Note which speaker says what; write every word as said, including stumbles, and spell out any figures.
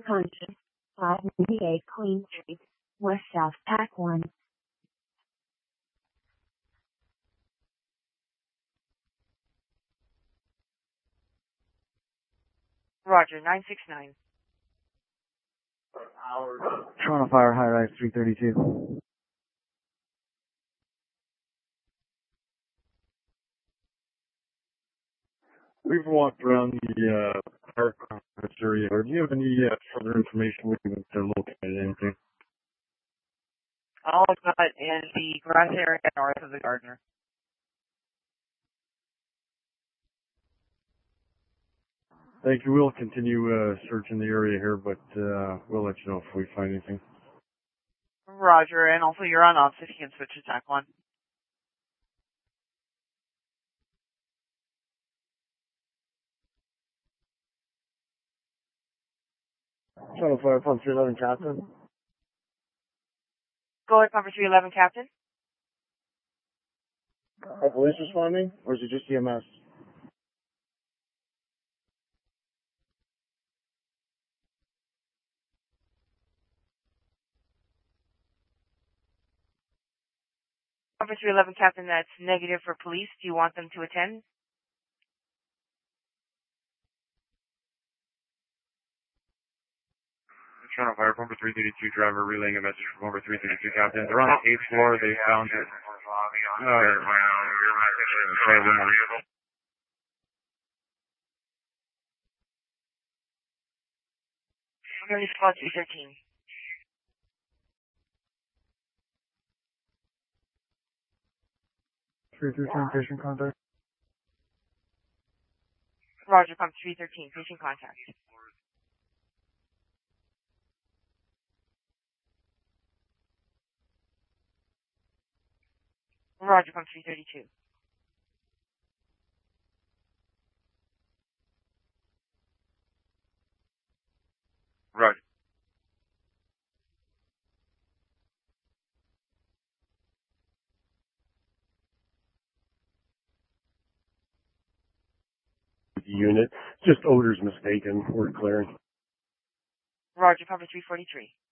Speaker 1: conscious, five ninety-eight Queen Street, West South, Pack one.
Speaker 2: Roger, nine six nine.
Speaker 3: Toronto Fire, high rise three thirty-two.
Speaker 4: We've walked around the uh, park complex area. Do you have any uh, further information we can uh, locate anything?
Speaker 2: All I've got is the grass area north of the Gardner.
Speaker 4: Thank you. We'll continue uh, searching the area here, but uh, we'll let you know if we find anything.
Speaker 2: Roger, and also you're on ops if you can switch to T A C one.
Speaker 3: Toronto Fire, pump three eleven, Captain.
Speaker 2: Go ahead, Pumper three eleven, Captain.
Speaker 3: Are police responding, or is it just E M S?
Speaker 2: Pumper three eleven, Captain, that's negative for police. Do you want them to attend?
Speaker 4: Toronto Fire, Pumper three thirty-two, driver relaying a message from Pumper three thirty-two, Captain. They're on the eighth floor. They found it. Uh, sorry, one more.
Speaker 2: Emergency squad three thirteen.
Speaker 3: three thirteen, patient contact.
Speaker 2: Roger, Pump three thirteen, patient contact. Roger, Pump three thirty-two.
Speaker 4: Roger. Unit, just odor's mistaken. We're clearing.
Speaker 2: Roger, Pumper three forty-three.